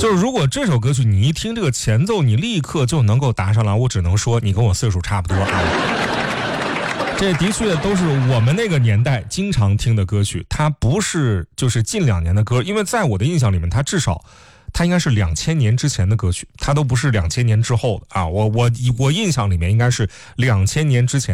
就是如果这首歌曲你一听这个前奏，你立刻就能够答上来，我只能说你跟我岁数差不多啊。这的确都是我们那个年代经常听的歌曲，它不是就是近2年的歌，因为在我的印象里面，它至少它应该是2000年之前的歌曲，它都不是2000年之后的啊。我印象里面应该是2000年之前。